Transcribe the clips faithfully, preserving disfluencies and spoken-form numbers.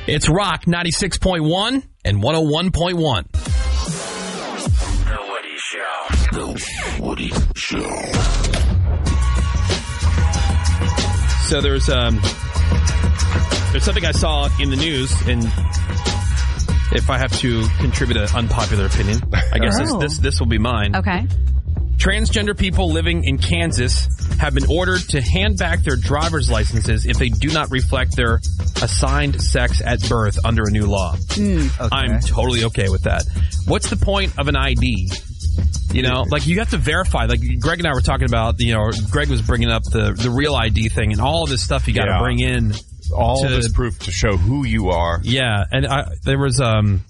It's Rock ninety-six point one and one oh one point one. The Woody Show. The Woody Show. So there's um there's something I saw in the news, and if I have to contribute an unpopular opinion, I guess Oh. this, this this will be mine. Okay. Transgender people living in Kansas have been ordered to hand back their driver's licenses if they do not reflect their assigned sex at birth under a new law. Mm. Okay. I'm totally okay with that. What's the point of an I D? You know, like you have to verify. Like Greg and I were talking about, you know, Greg was bringing up the, the real I D thing and all of this stuff you got to Yeah. bring in. All to, this proof to show who you are. Yeah, and I, there was um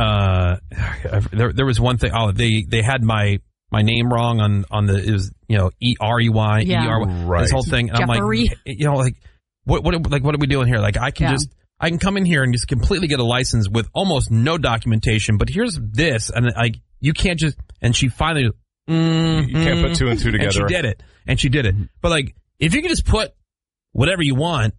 uh there there was one thing. Oh, they they had my my name wrong on on the it was you know E R E Y E R Y Right. this whole thing. And I'm Jeffery. like, you know, like what what like what are we doing here? Like I can Yeah. just I can come in here and just completely get a license with almost no documentation. But here's this, and like you can't just. And she finally mm, You can't put two and two together. And she did it. And she did it. But like if you can just put whatever you want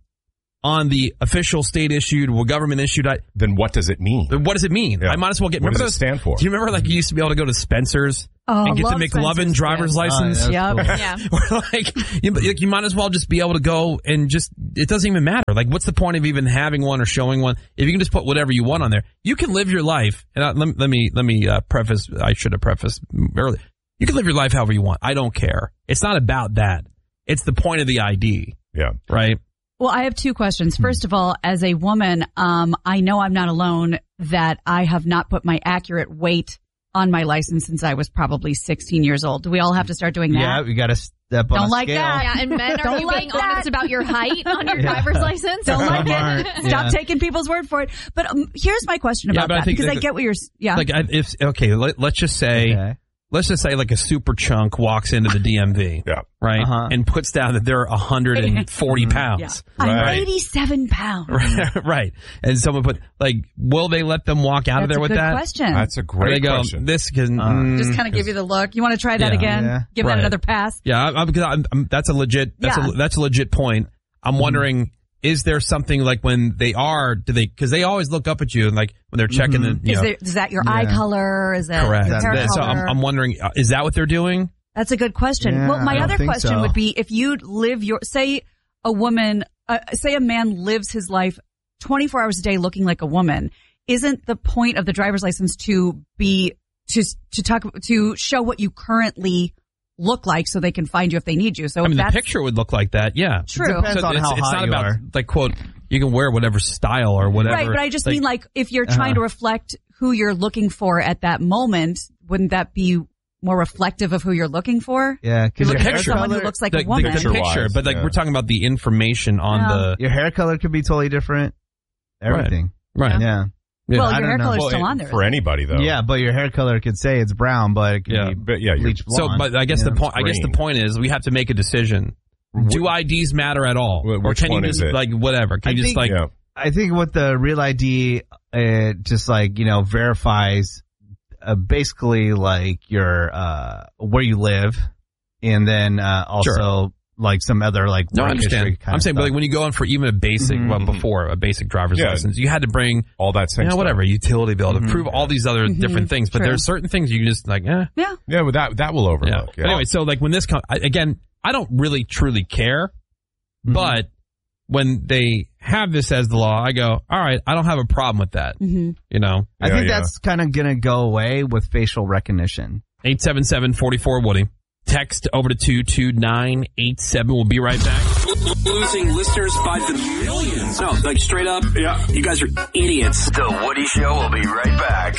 on the official state issued or government issued, I, Then what does it mean? what does it mean? Yeah. I might as well get. What Remember does it those, stand for? Do you remember like you used to be able to go to Spencer's Oh, and get the love McLovin Spencer's, driver's yeah. license? Oh, yeah, Yep. that's Yeah. Or like you, like, you might as well just be able to go and just it doesn't even matter. Like what's the point of even having one or showing one if you can just put whatever you want on there? You can live your life. And I, let, let me let me uh, preface. I should have prefaced earlier. You can live your life however you want. I don't care. It's not about that. It's the point of the I D. Yeah. Right. Well, I have two questions. First of all, as a woman, um, I know I'm not alone that I have not put my accurate weight on my license since I was probably sixteen years old. Do we all have to start doing that? Yeah, you got to step on Don't a like scale. that. Yeah, and men, are Don't you like being that. honest about your height on your Yeah. driver's license? Don't like Some aren't. it. Stop Yeah. taking people's word for it. But um, here's my question Yeah, about but I that think because the- I get what you're. s- Yeah. Like I, if okay, let, let's just say. Okay. Let's just say like a super chunk walks into the D M V, Yeah. right, Uh-huh. and puts down that they're one hundred forty pounds. yeah. I'm Right. eighty-seven pounds. Right. right. And someone put, like, will they let them walk out of That's there a with good that? question. That's a Or great they go, question. this can, Uh, mm, Just kind of give you the look. You want to try that Yeah. again? Yeah. Give Right. that another pass. yeah, I'm, because I'm, I'm, that's a legit, that's, Yeah. a, that's a legit point. I'm wondering, is there something like when they are, do they, cause they always look up at you and like when they're checking the, you Is, know, there, is that your eye Yeah. color? Is that correct. your hair That- So color? I'm, I'm wondering, uh, is that what they're doing? That's a good question. Yeah, well, my I don't other think question so. would be if you live your, say a woman, uh, say a man lives his life twenty-four hours a day looking like a woman, isn't the point of the driver's license to be, to, to talk, to show what you currently look like so they can find you if they need you? So I mean, the that's picture would look like that. Yeah. true. Depends So on it's, how it's high not you about are. like quote you can wear whatever style or whatever. Right, but I just Like, mean like if you're trying Uh-huh. to reflect who you're looking for at that moment, wouldn't that be more reflective of who you're looking for? Yeah, because You're your the looking hair for someone color, who looks like the, a woman. the, the picture, Picture-wise, but like yeah. we're talking about the information on Yeah. the your hair color could be totally different. Everything. right. Yeah. Yeah. well, I your don't hair know. color's Well, still it- on there. for anybody though. Yeah, but your hair color could say it's brown, but it could Yeah. be But yeah, you're, bleach So, blonde. but I guess Yeah. the point, I guess the green. point is we have to make a decision. Do I Ds matter at all, Wh- or which can one you is just it? like whatever? Can I you just think- like yeah. I think what the Real I D uh, just like, you know, verifies uh, basically like your uh where you live, and then uh also Sure. like some other like No, I work understand. history kind I'm of saying, but stuff. like when you go in for even a basic, Mhm. well, before a basic driver's Yeah. license, you had to bring, all that same you know, stuff. whatever utility bill to Mhm. prove all these other Mhm. different things. But True. there's certain things you can just like, eh, Yeah. Yeah, but that that will yeah. overlook. Yeah. But anyway, so like when this comes again, I don't really truly care, Mhm. but when they have this as the law, I go, all right, I don't have a problem with that. hmm You know, I Yeah, think yeah. that's kind of gonna go away with facial recognition. eight seven seven, four four, Woody. Text over to two two nine eight seven. We'll be right back. Losing listeners by the millions. No, like straight up. Yeah. You guys are idiots. The Woody Show will be right back.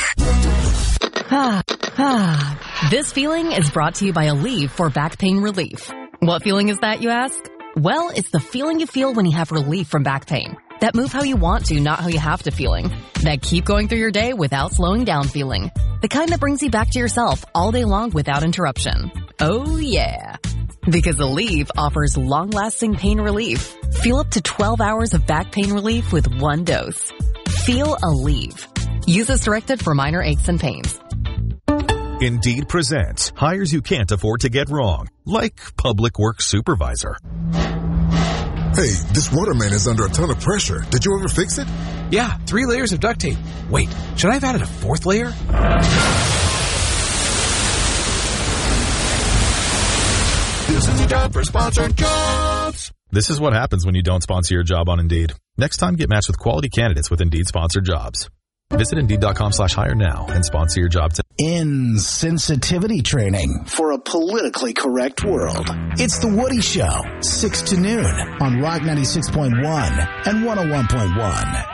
Ah, ah. This feeling is brought to you by Aleve for back pain relief. What feeling is that, you ask? Well, it's the feeling you feel when you have relief from back pain. That move how you want to, not how you have to feeling. That keep going through your day without slowing down feeling. The kind that brings you back to yourself all day long without interruption. Oh yeah. Because Aleve offers long-lasting pain relief. Feel up to twelve hours of back pain relief with one dose. Feel Aleve. Use as directed for minor aches and pains. Indeed presents hires you can't afford to get wrong, like public works supervisor. Hey, this water main is under a ton of pressure. Did you ever fix it? Yeah, three layers of duct tape. Wait, should I have added a fourth layer? This is a job for sponsored jobs. This is what happens when you don't sponsor your job on Indeed. Next time, get matched with quality candidates with Indeed sponsored jobs. Visit Indeed.com slash hire now and sponsor your job today. Insensitivity training for a politically correct world. It's The Woody Show, six to noon on Rock ninety-six point one and one oh one point one.